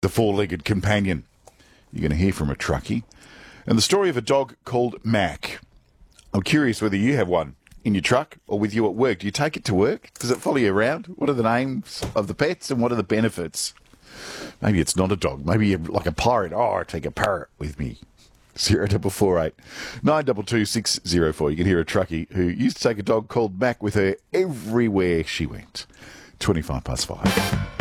the four-legged companion. You're going to hear from a truckie. And the story of a dog called Mac. I'm curious whether you have one in your truck or with you at work. Do you take it to work? Does it follow you around? What are the names of the pets and what are the benefits? Maybe it's not a dog. Maybe you're like a pirate. Oh, I take a parrot with me. 0448 922 604. You can hear a truckie who used to take a dog called Mac with her everywhere she went. 25 past 5.